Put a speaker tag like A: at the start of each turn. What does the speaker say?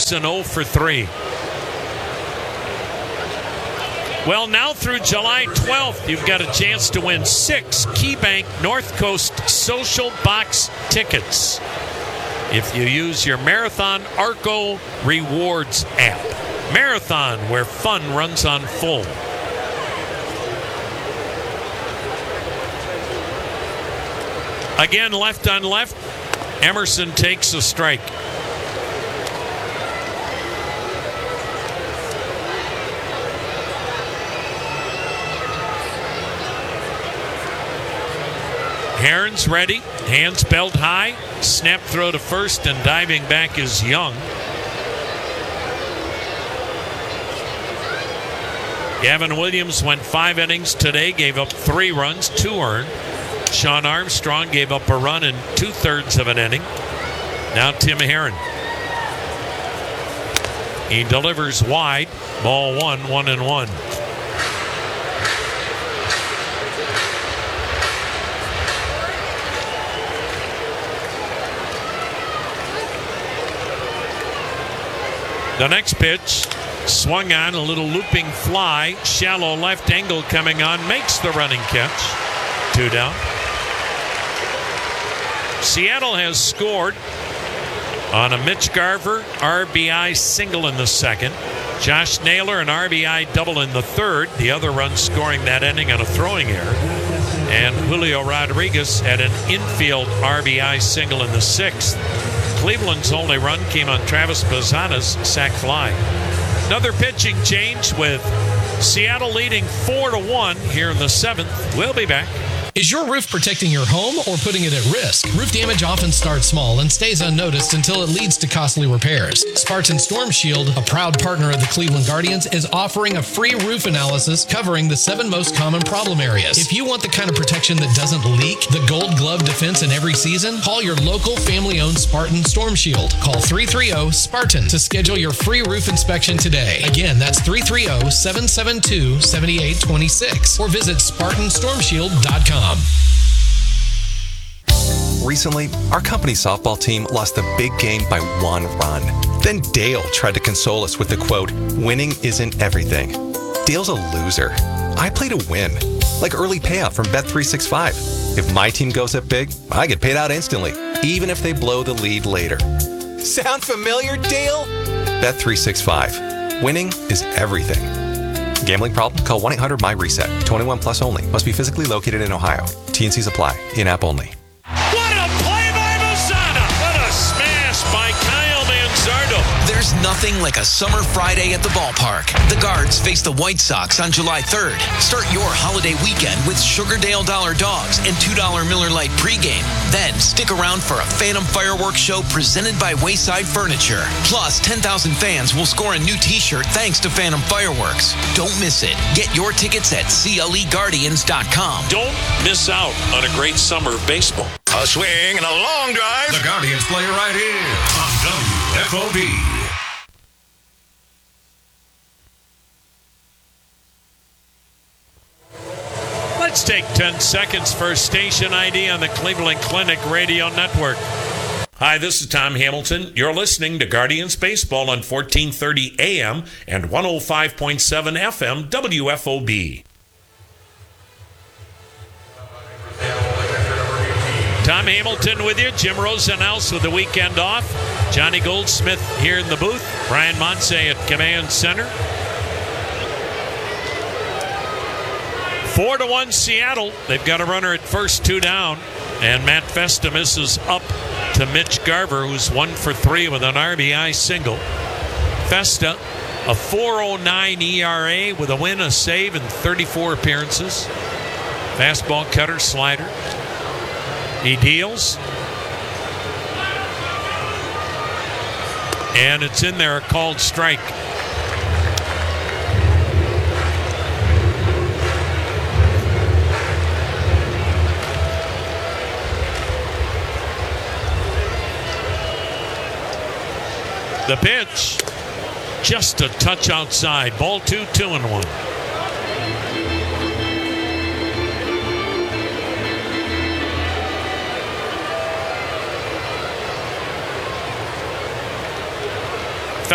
A: Emerson 0 for 3. Well, now through July 12th, you've got a chance to win 6 KeyBank North Coast Social Box tickets if you use your Marathon Arco Rewards app. Marathon, where fun runs on full. Again, left on left. Emerson takes a strike. Herons ready. Hands belt high. Snap throw to first, and diving back is Young. Gavin Williams went 5 innings today, gave up 3 runs, 2 earned. Sean Armstrong gave up a run in 2/3 of an inning. Now Tim Herron. He delivers wide. Ball 1, 1-1. The next pitch, swung on, a little looping fly, shallow left angle coming on, makes the running catch. 2 down. Seattle has scored on a Mitch Garver RBI single in the second. Josh Naylor an RBI double in the third. The other run scoring that inning on a throwing error. And Julio Rodriguez had an infield RBI single in the sixth. Cleveland's only run came on Travis Bazzana's sac fly. Another pitching change with Seattle leading 4-1 here in the 7th. We'll be back.
B: Is your roof protecting your home or putting it at risk? Roof damage often starts small and stays unnoticed until it leads to costly repairs. Spartan Storm Shield, a proud partner of the Cleveland Guardians, is offering a free roof analysis covering the 7 most common problem areas. If you want the kind of protection that doesn't leak, the Gold Glove defense in every season, call your local family-owned Spartan Storm Shield. Call 330-SPARTAN to schedule your free roof inspection today. Again, that's 330-772-7826 or visit SpartanStormShield.com.
C: Recently, our company softball team lost the big game by 1 run. Then Dale tried to console us with the quote, "Winning isn't everything." Dale's a loser. I play to win, like early payout from Bet365. If my team goes up big, I get paid out instantly, even if they blow the lead later. Sound familiar, Dale? Bet365. Winning is everything. Gambling problem? Call 1-800-MY-RESET. 21 plus only. Must be physically located in Ohio. T&Cs apply. In-app only.
A: What a play by Bazzana! What a smash by Kyle Manzardo!
D: There's nothing like a summer Friday at the ballpark. The Guards face the White Sox on July 3rd. Start your holiday weekend with Sugardale Dollar Dogs and $2 Miller Lite pregame. Then stick around for a Phantom Fireworks show presented by Wayside Furniture. Plus, 10,000 fans will score a new t-shirt thanks to Phantom Fireworks. Don't miss it. Get your tickets at CLEGuardians.com.
A: Don't miss out on a great summer of baseball.
E: A swing and a long drive.
F: The Guardians play right here on WFOB.
A: Let's take 10 seconds for station ID on the Cleveland Clinic Radio Network. Hi, this is Tom Hamilton. You're listening to Guardians Baseball on 1430 AM and 105.7 FM WFOB. Tom Hamilton with you. Jim Rosenhaus with the weekend off. Johnny Goldsmith here in the booth. Brian Montse at Command Center. 4-1 Seattle. They've got a runner at first, 2 down. And Matt Festa misses up to Mitch Garver, who's 1 for 3 with an RBI single. Festa, a 4.09 ERA with a win, a save, in 34 appearances. Fastball, cutter, slider. He deals. And it's in there, a called strike. The pitch, just a touch outside. Ball 2, 2-1.